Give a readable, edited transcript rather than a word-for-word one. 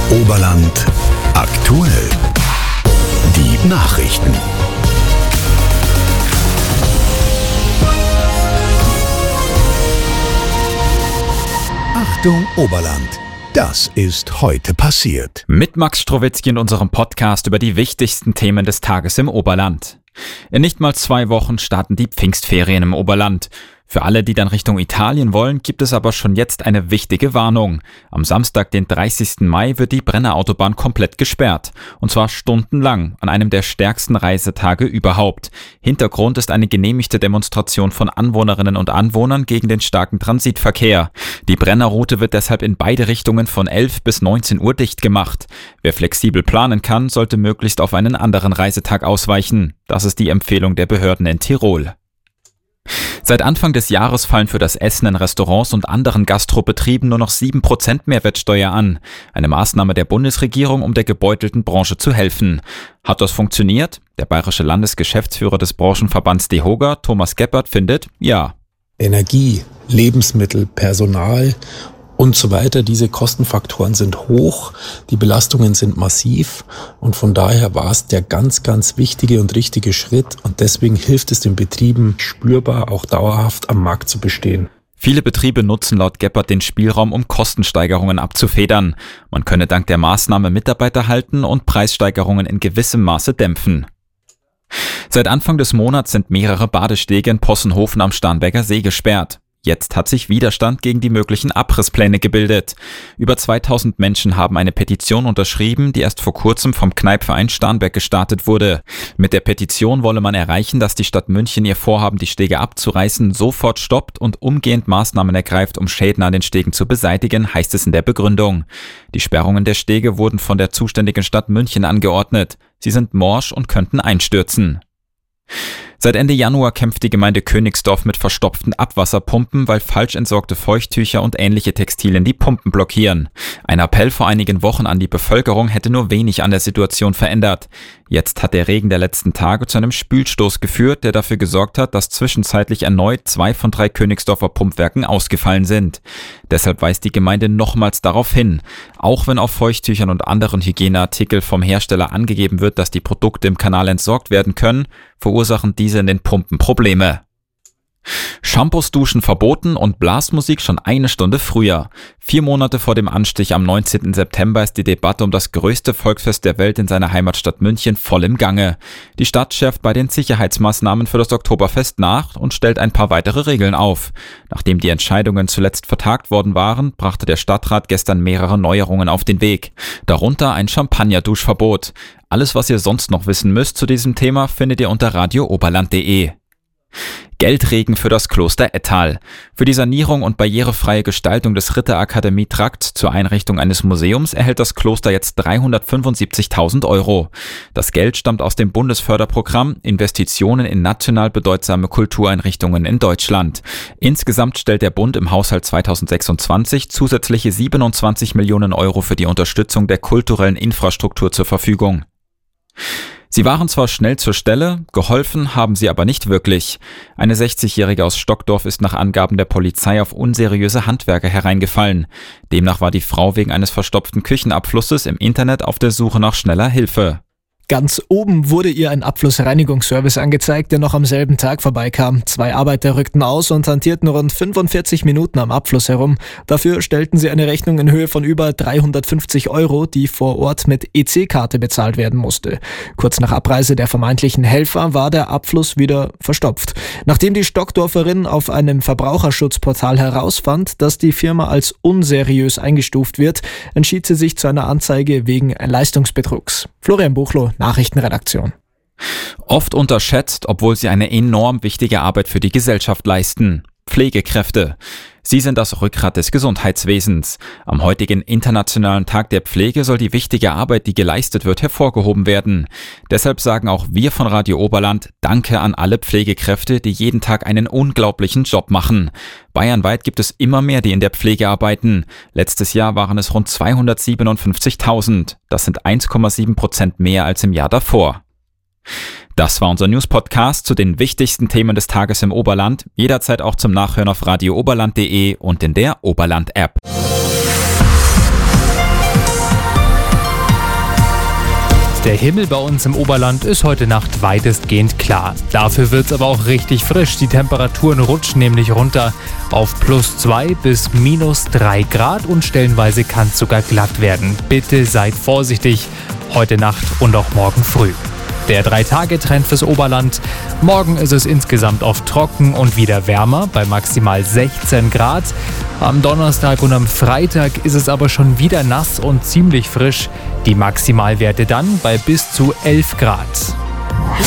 Oberland aktuell. Die Nachrichten. Achtung Oberland. Das ist heute passiert. Mit Max Strowitzki in unserem Podcast über die wichtigsten Themen des Tages im Oberland. In nicht mal 2 Wochen starten die Pfingstferien im Oberland. Für alle, die dann Richtung Italien wollen, gibt es aber schon jetzt eine wichtige Warnung. Am Samstag, den 30. Mai, wird die Brennerautobahn komplett gesperrt. Und zwar stundenlang, an einem der stärksten Reisetage überhaupt. Hintergrund ist eine genehmigte Demonstration von Anwohnerinnen und Anwohnern gegen den starken Transitverkehr. Die Brennerroute wird deshalb in beide Richtungen von 11 bis 19 Uhr dicht gemacht. Wer flexibel planen kann, sollte möglichst auf einen anderen Reisetag ausweichen. Das ist die Empfehlung der Behörden in Tirol. Seit Anfang des Jahres fallen für das Essen in Restaurants und anderen Gastrobetrieben nur noch 7% Mehrwertsteuer an. Eine Maßnahme der Bundesregierung, um der gebeutelten Branche zu helfen. Hat das funktioniert? Der bayerische Landesgeschäftsführer des Branchenverbands DEHOGA, Thomas Geppert, findet, ja. Energie, Lebensmittel, Personal und so weiter, diese Kostenfaktoren sind hoch, die Belastungen sind massiv und von daher war es der ganz, ganz wichtige und richtige Schritt und deswegen hilft es den Betrieben spürbar auch dauerhaft am Markt zu bestehen. Viele Betriebe nutzen laut Geppert den Spielraum, um Kostensteigerungen abzufedern. Man könne dank der Maßnahme Mitarbeiter halten und Preissteigerungen in gewissem Maße dämpfen. Seit Anfang des Monats sind mehrere Badestege in Possenhofen am Starnberger See gesperrt. Jetzt hat sich Widerstand gegen die möglichen Abrisspläne gebildet. Über 2000 Menschen haben eine Petition unterschrieben, die erst vor kurzem vom Kneippverein Starnberg gestartet wurde. Mit der Petition wolle man erreichen, dass die Stadt München ihr Vorhaben, die Stege abzureißen, sofort stoppt und umgehend Maßnahmen ergreift, um Schäden an den Stegen zu beseitigen, heißt es in der Begründung. Die Sperrungen der Stege wurden von der zuständigen Stadt München angeordnet. Sie sind morsch und könnten einstürzen. Seit Ende Januar kämpft die Gemeinde Königsdorf mit verstopften Abwasserpumpen, weil falsch entsorgte Feuchttücher und ähnliche Textilien die Pumpen blockieren. Ein Appell vor einigen Wochen an die Bevölkerung hätte nur wenig an der Situation verändert. Jetzt hat der Regen der letzten Tage zu einem Spülstoß geführt, der dafür gesorgt hat, dass zwischenzeitlich erneut 2 von 3 Königsdorfer Pumpwerken ausgefallen sind. Deshalb weist die Gemeinde nochmals darauf hin. Auch wenn auf Feuchttüchern und anderen Hygieneartikel vom Hersteller angegeben wird, dass die Produkte im Kanal entsorgt werden können, verursachen diese in den Pumpen Probleme. Shampoos duschen verboten und Blasmusik schon 1 Stunde früher. 4 Monate vor dem Anstich am 19. September ist die Debatte um das größte Volksfest der Welt in seiner Heimatstadt München voll im Gange. Die Stadt schärft bei den Sicherheitsmaßnahmen für das Oktoberfest nach und stellt ein paar weitere Regeln auf. Nachdem die Entscheidungen zuletzt vertagt worden waren, brachte der Stadtrat gestern mehrere Neuerungen auf den Weg. Darunter ein Champagner-Duschverbot. Alles, was ihr sonst noch wissen müsst zu diesem Thema, findet ihr unter radiooberland.de. Geldregen für das Kloster Ettal. Für die Sanierung und barrierefreie Gestaltung des Ritterakademie-Trakts zur Einrichtung eines Museums erhält das Kloster jetzt 375.000 €. Das Geld stammt aus dem Bundesförderprogramm Investitionen in national bedeutsame Kultureinrichtungen in Deutschland. Insgesamt stellt der Bund im Haushalt 2026 zusätzliche 27 Millionen € für die Unterstützung der kulturellen Infrastruktur zur Verfügung. Sie waren zwar schnell zur Stelle, geholfen haben sie aber nicht wirklich. Eine 60-Jährige aus Stockdorf ist nach Angaben der Polizei auf unseriöse Handwerker hereingefallen. Demnach war die Frau wegen eines verstopften Küchenabflusses im Internet auf der Suche nach schneller Hilfe. Ganz oben wurde ihr ein Abflussreinigungsservice angezeigt, der noch am selben Tag vorbeikam. 2 Arbeiter rückten aus und hantierten rund 45 Minuten am Abfluss herum. Dafür stellten sie eine Rechnung in Höhe von über 350 €, die vor Ort mit EC-Karte bezahlt werden musste. Kurz nach Abreise der vermeintlichen Helfer war der Abfluss wieder verstopft. Nachdem die Stockdorferin auf einem Verbraucherschutzportal herausfand, dass die Firma als unseriös eingestuft wird, entschied sie sich zu einer Anzeige wegen Leistungsbetrugs. Florian Buchloh, Nachrichtenredaktion. Oft unterschätzt, obwohl sie eine enorm wichtige Arbeit für die Gesellschaft leisten. Pflegekräfte. Sie sind das Rückgrat des Gesundheitswesens. Am heutigen Internationalen Tag der Pflege soll die wichtige Arbeit, die geleistet wird, hervorgehoben werden. Deshalb sagen auch wir von Radio Oberland Danke an alle Pflegekräfte, die jeden Tag einen unglaublichen Job machen. Bayernweit gibt es immer mehr, die in der Pflege arbeiten. Letztes Jahr waren es rund 257.000. Das sind 1,7% mehr als im Jahr davor. Das war unser News-Podcast zu den wichtigsten Themen des Tages im Oberland. Jederzeit auch zum Nachhören auf radiooberland.de und in der Oberland-App. Der Himmel bei uns im Oberland ist heute Nacht weitestgehend klar. Dafür wird es aber auch richtig frisch. Die Temperaturen rutschen nämlich runter auf +2 bis -3 Grad und stellenweise kann es sogar glatt werden. Bitte seid vorsichtig heute Nacht und auch morgen früh. Der 3-Tage-Trend fürs Oberland. Morgen ist es insgesamt oft trocken und wieder wärmer bei maximal 16 Grad. Am Donnerstag und am Freitag ist es aber schon wieder nass und ziemlich frisch. Die Maximalwerte dann bei bis zu 11 Grad.